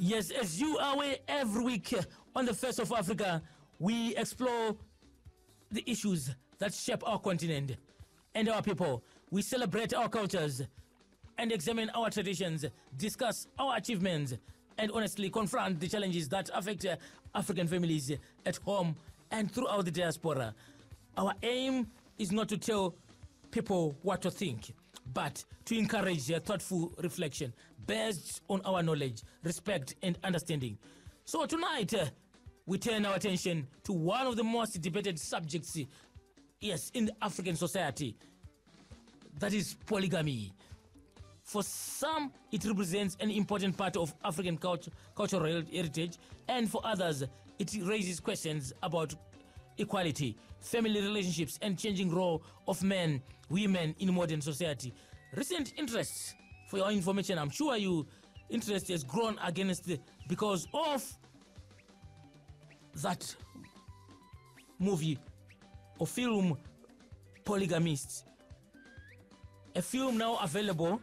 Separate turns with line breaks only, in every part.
Yes, as you are aware, every week on the Face of Africa, we explore the issues that shape our continent and our people. We celebrate our cultures and examine our traditions, discuss our achievements, and honestly confront the challenges that affect African families at home and throughout the diaspora. Our aim is not to tell people what to think, but to encourage thoughtful reflection based on our knowledge, respect, and understanding. So tonight, we turn our attention to one of the most debated subjects, yes, in the African society. That is polygamy. For some, it represents an important part of African cultural heritage, and for others, it raises questions about equality, family relationships, and changing role of men, women in modern society. Recent interest, for your information, I'm sure your interest has grown because of that movie or film, Polygamists. A film now available.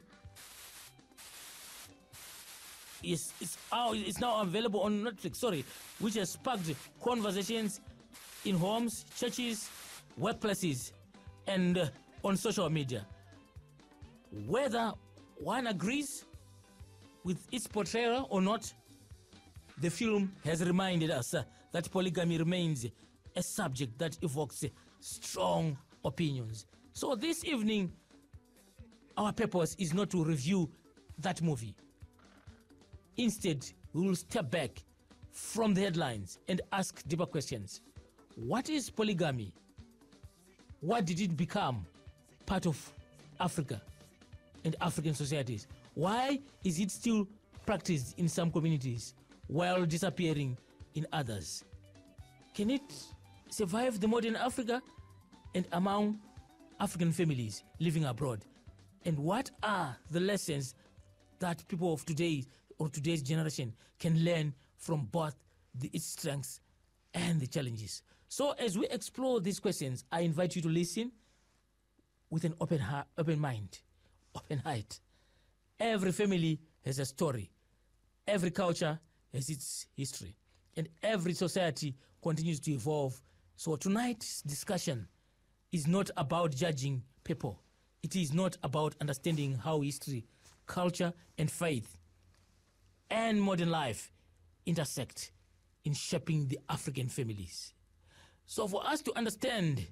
It's now available on Netflix, which has sparked conversations in homes, churches, workplaces, and on social media. Whether one agrees with its portrayal or not, the film has reminded us that polygamy remains a subject that evokes strong opinions. So this evening, our purpose is not to review that movie. Instead, we will step back from the headlines and ask deeper questions. What is polygamy? What did it become part of Africa and African societies? Why is it still practiced in some communities while disappearing in others? Can it survive the modern Africa and among African families living abroad? And what are the lessons that people of today or today's generation can learn from both its strengths and the challenges? So as we explore these questions, I invite you to listen with an open mind, open heart. Every family has a story. Every culture has its history. And every society continues to evolve. So tonight's discussion is not about judging people. It is not about understanding how history, culture, and faith and modern life intersect in shaping the African families. So for us to understand,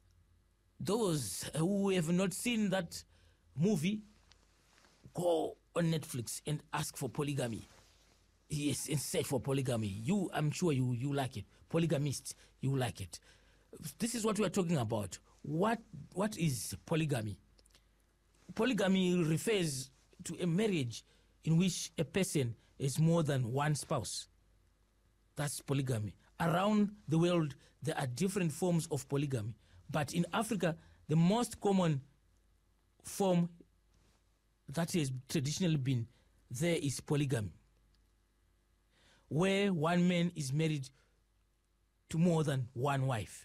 those who have not seen that movie, go on Netflix and ask for polygamy. Yes, and search for polygamy. I'm sure you like it. Polygamists, you like it. This is what we are talking about. What is polygamy? Polygamy refers to a marriage in which a person has more than one spouse. That's polygamy. Around the world, there are different forms of polygamy. But in Africa, the most common form that has traditionally been there is polygamy, where one man is married to more than one wife.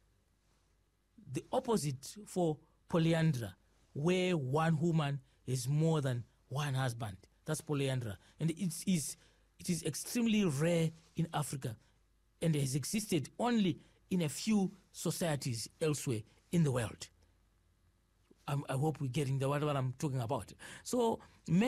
The opposite for polyandry, where one woman has more than one husband. That's polyandry. And it is extremely rare in Africa and has existed only in a few societies elsewhere in the world. I hope we're getting what I'm talking about. So